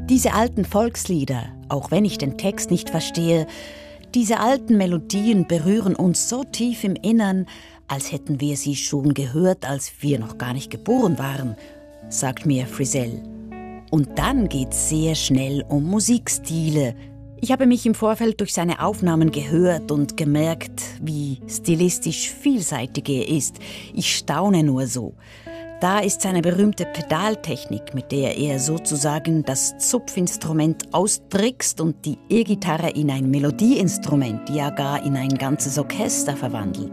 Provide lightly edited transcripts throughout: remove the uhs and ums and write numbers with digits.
Diese alten Volkslieder, auch wenn ich den Text nicht verstehe, diese alten Melodien berühren uns so tief im Innern, als hätten wir sie schon gehört, als wir noch gar nicht geboren waren, sagt mir Frizell. Und dann geht's sehr schnell um Musikstile. Ich habe mich im Vorfeld durch seine Aufnahmen gehört und gemerkt, wie stilistisch vielseitig er ist. Ich staune nur so. Da ist seine berühmte Pedaltechnik, mit der er sozusagen das Zupfinstrument austrickst und die E-Gitarre in ein Melodieinstrument, ja gar in ein ganzes Orchester verwandelt.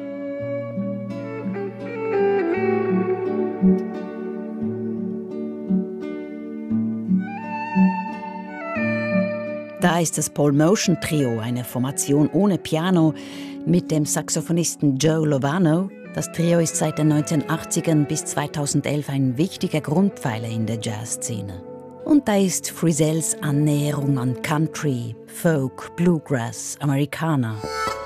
Da ist das Paul Motion Trio, eine Formation ohne Piano, mit dem Saxophonisten Joe Lovano. Das Trio ist seit den 1980ern bis 2011 ein wichtiger Grundpfeiler in der Jazzszene. Und da ist Frizells Annäherung an Country, Folk, Bluegrass, Americana.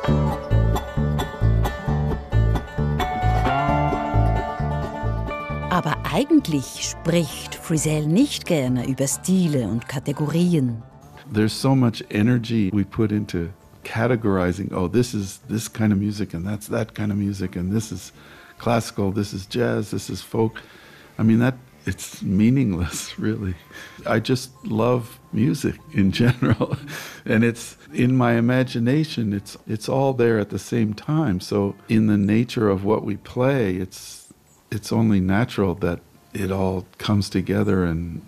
Aber eigentlich spricht Frizell nicht gerne über Stile und Kategorien. There's so much energy we put into categorizing, oh, this is this kind of music and that's that kind of music and this is classical, this is jazz, this is folk. I mean, it's meaningless, really. I just love music in general. And it's in my imagination, it's all there at the same time. So in the nature of what we play, it's only natural that it all comes together and,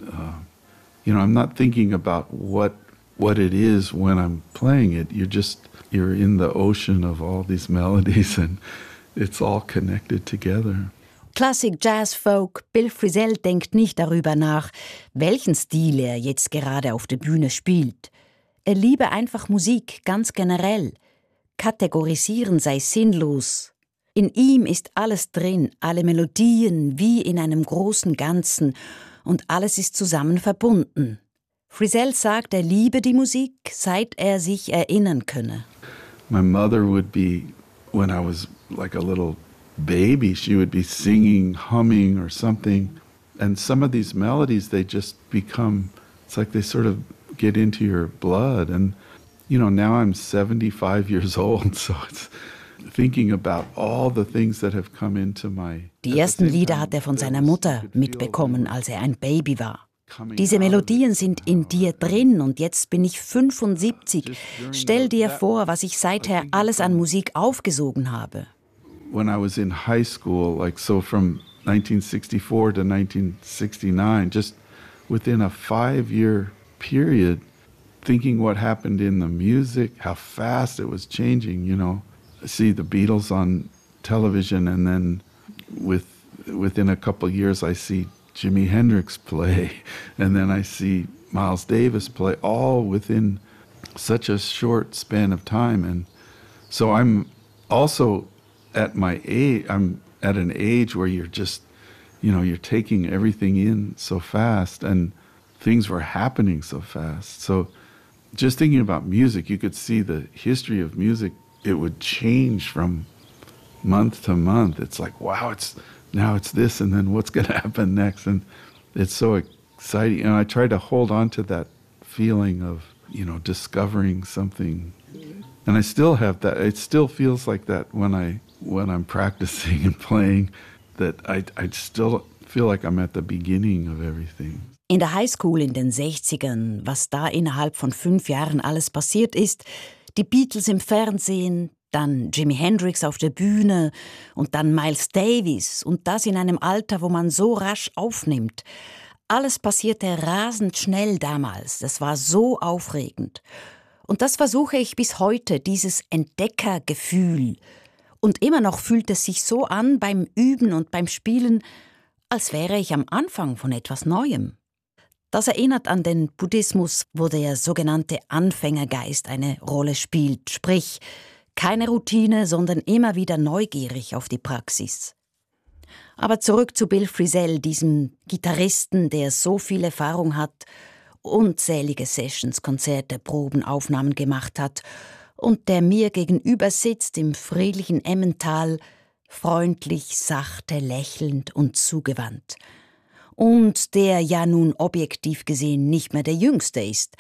I'm not thinking about what it is when I'm playing it. You're in the ocean of all these melodies and it's all connected together. Klassik, Jazz, Folk, Bill Frizell denkt nicht darüber nach, welchen Stil er jetzt gerade auf der Bühne spielt. Er liebe einfach Musik, ganz generell. Kategorisieren sei sinnlos. In ihm ist alles drin, alle Melodien wie in einem großen Ganzen und alles ist zusammen verbunden. Frizell sagt, er liebe die Musik, seit er sich erinnern könne. My mother would be, when I was like a little baby, she would be singing, humming or something. And some of these melodies, they just become, it's like they sort of get into your blood. And, now I'm 75 years old, so it's thinking about all the things that have come into my... Die ersten Lieder hat er von seiner Mutter mitbekommen, als er ein Baby war. Diese Melodien sind in dir drin und jetzt bin ich 75. Stell dir vor, was ich seither alles an Musik aufgesogen habe. When I was in high school, from 1964 to 1969, just within a 5-year period, thinking what happened in the music, how fast it was changing, I see the Beatles on television and then within a couple years I see Jimi Hendrix play, and then I see Miles Davis play, all within such a short span of time. And so I'm also at my age, I'm at an age where you're just, you're taking everything in so fast and things were happening so fast. So just thinking about music, you could see the history of music. It would change from month to month. It's like, wow, now it's this, and then what's going to happen next? And it's so exciting. And I try to hold on to that feeling of, discovering something. And I still have that. It still feels like that when I'm practicing and playing, that I still feel like I'm at the beginning of everything. In der Highschool in den 60ern, was da innerhalb von 5 Jahren alles passiert ist, die Beatles im Fernsehen, dann Jimi Hendrix auf der Bühne und dann Miles Davis und das in einem Alter, wo man so rasch aufnimmt. Alles passierte rasend schnell damals. Das war so aufregend. Und das versuche ich bis heute, dieses Entdeckergefühl. Und immer noch fühlt es sich so an beim Üben und beim Spielen, als wäre ich am Anfang von etwas Neuem. Das erinnert an den Buddhismus, wo der sogenannte Anfängergeist eine Rolle spielt, sprich keine Routine, sondern immer wieder neugierig auf die Praxis. Aber zurück zu Bill Frizell, diesem Gitarristen, der so viel Erfahrung hat, unzählige Sessions, Konzerte, Proben, Aufnahmen gemacht hat und der mir gegenüber sitzt im friedlichen Emmental, freundlich, sachte, lächelnd und zugewandt. und der ja nun objektiv gesehen nicht mehr der Jüngste ist,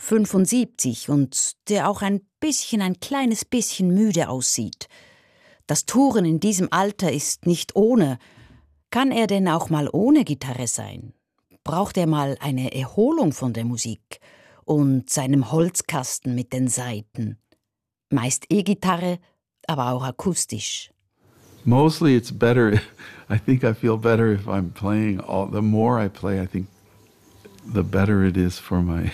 75, und der auch ein kleines bisschen müde aussieht. Das Touren in diesem Alter ist nicht ohne. Kann er denn auch mal ohne Gitarre sein? Braucht er mal eine Erholung von der Musik und seinem Holzkasten mit den Saiten? Meist E-Gitarre, aber auch akustisch. Mostly it's better. I think I feel better if I'm playing. The more I play, I think the better it is for my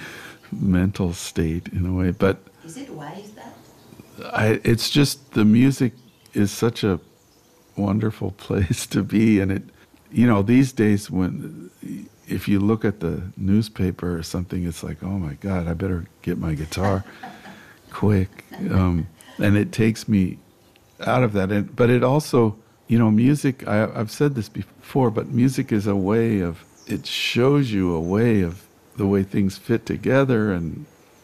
mental state in a way. But is it why is that? It's just the music is such a wonderful place to be, and these days if you look at the newspaper or something, it's like, oh my God, I better get my guitar quick, and it takes me out of that. But it also, music, I've said this before, but music is a way of, it shows you a way of the way things fit together, and,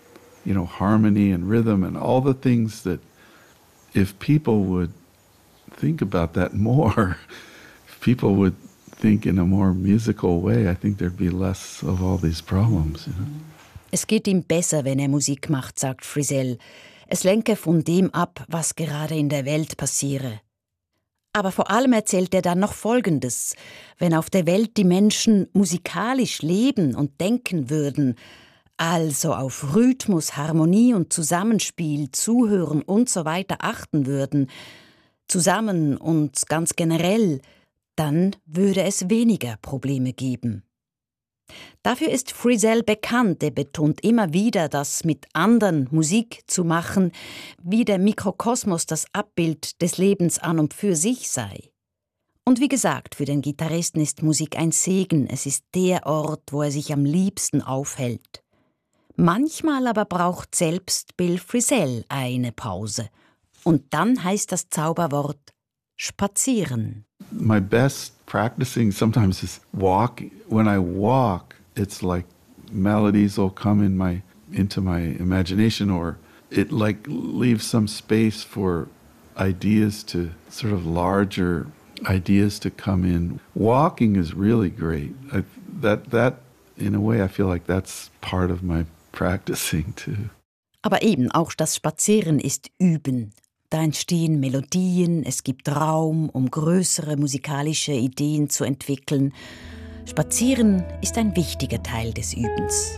harmony and rhythm and all the things that if people would think about that more, if people would think in a more musical way, I think there'd be less of all these problems. Es geht ihm besser, wenn er Musik macht, sagt Frizell. Es lenke von dem ab, was gerade in der Welt passiere. Aber vor allem erzählt er dann noch Folgendes. Wenn auf der Welt die Menschen musikalisch leben und denken würden, also auf Rhythmus, Harmonie und Zusammenspiel, Zuhören und so weiter achten würden, zusammen und ganz generell, dann würde es weniger Probleme geben. Dafür ist Frizell bekannt. Er betont immer wieder, dass mit anderen Musik zu machen, wie der Mikrokosmos das Abbild des Lebens an und für sich sei. Und wie gesagt, für den Gitarristen ist Musik ein Segen. Es ist der Ort, wo er sich am liebsten aufhält. Manchmal aber braucht selbst Bill Frizell eine Pause. Und dann heißt das Zauberwort spazieren. My best practicing sometimes is walk. When I walk, it's like melodies will come into my imagination, or it like leaves some space for ideas to sort of larger ideas to come in. Walking is really great. That in a way I feel like that's part of my practicing too. Aber eben auch das Spazieren ist Üben. Da entstehen Melodien, es gibt Raum, um größere musikalische Ideen zu entwickeln. Spazieren ist ein wichtiger Teil des Übens.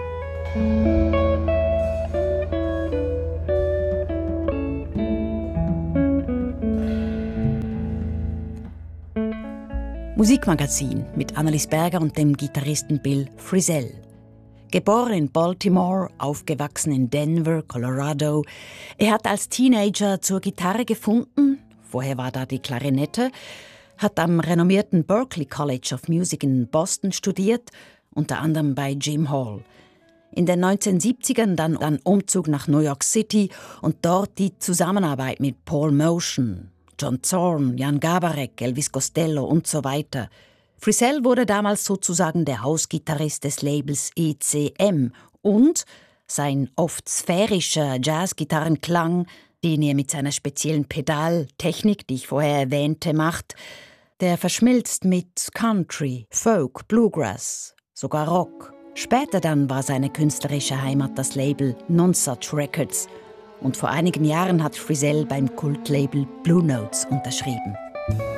Musikmagazin mit Annelies Berger und dem Gitarristen Bill Frizell. Geboren in Baltimore, aufgewachsen in Denver, Colorado. Er hat als Teenager zur Gitarre gefunden, vorher war da die Klarinette, hat am renommierten Berklee College of Music in Boston studiert, unter anderem bei Jim Hall. In den 1970ern dann Umzug nach New York City und dort die Zusammenarbeit mit Paul Motian, John Zorn, Jan Garbarek, Elvis Costello und so weiter. Frizell wurde damals sozusagen der Hausgitarrist des Labels ECM und sein oft sphärischer Jazzgitarrenklang, den er mit seiner speziellen Pedaltechnik, die ich vorher erwähnte, macht, der verschmilzt mit Country, Folk, Bluegrass, sogar Rock. Später dann war seine künstlerische Heimat das Label Nonsuch Records und vor einigen Jahren hat Frizell beim Kultlabel Blue Notes unterschrieben.